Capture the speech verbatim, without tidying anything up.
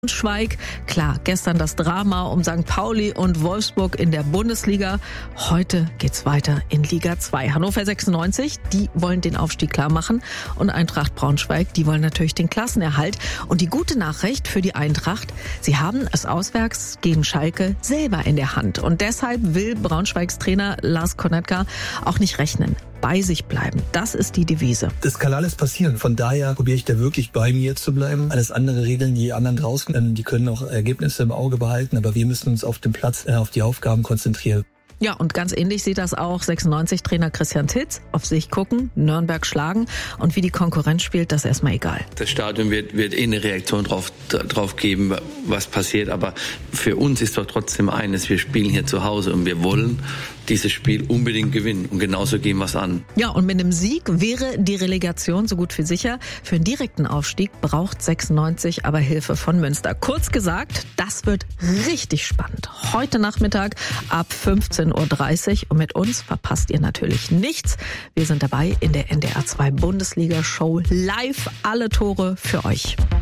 Braunschweig. Klar, gestern das Drama um Sankt Pauli und Wolfsburg in der Bundesliga. Heute geht's weiter in Liga zwei. Hannover sechsundneunzig, die wollen den Aufstieg klar machen. Und Eintracht Braunschweig, die wollen natürlich den Klassenerhalt. Und die gute Nachricht für die Eintracht, sie haben es auswärts gegen Schalke selber in der Hand. Und deshalb will Braunschweigs Trainer Lars Konetka auch nicht rechnen. Bei sich bleiben. Das ist die Devise. Das kann alles passieren. Von daher probiere ich da wirklich bei mir zu bleiben. Alles andere regeln die anderen draußen. Die können auch Ergebnisse im Auge behalten, aber wir müssen uns auf dem Platz, auf die Aufgaben konzentrieren. Ja, und ganz ähnlich sieht das auch sechsundneunzig-Trainer Christian Titz. Auf sich gucken, Nürnberg schlagen und wie die Konkurrenz spielt, das ist erstmal egal. Das Stadion wird, wird eh eine Reaktion drauf, drauf geben, was passiert. Aber für uns ist doch trotzdem eines, wir spielen hier zu Hause und wir wollen dieses Spiel unbedingt gewinnen. Und genauso gehen wir es an. Ja, und mit einem Sieg wäre die Relegation so gut wie sicher. Für einen direkten Aufstieg braucht sechsundneunzig aber Hilfe von Münster. Kurz gesagt, das wird richtig spannend. Heute Nachmittag ab fünfzehn Uhr dreißig und mit uns verpasst ihr natürlich nichts. Wir sind dabei in der N D R zwei Bundesliga-Show live, alle Tore für euch.